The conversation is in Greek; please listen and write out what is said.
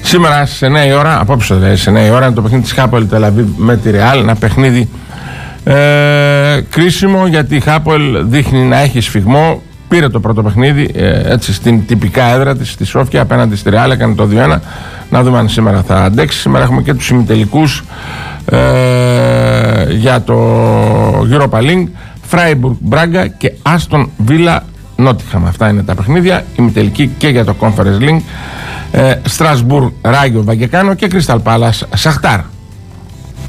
Σήμερα στις 9 η ώρα, απόψε δηλαδή στις 9 η ώρα, είναι το παιχνίδι της Χάπολ Τελαβίβ με τη Ρεάλ. Ένα παιχνίδι κρίσιμο, γιατί η Χάπολ δείχνει να έχει σφιγμό. Πήρε το πρώτο παιχνίδι έτσι στην τυπικά έδρα της, στη Σόφια, απέναντι στη Ρεάλ, έκανε το 2-1. Να δούμε αν σήμερα θα αντέξει. Σήμερα έχουμε και τους ημιτελικούς για το Europa League, Φράιμπουργκ Μπράγκα και Άστον Βίλα Νότιχαμ. Αυτά είναι τα παιχνίδια. Ημιτελική και για το Conference League, Στρασβούργκ Ράγιο Βαγεκάνο και Κρίσταλ Πάλας Σαχτάρ.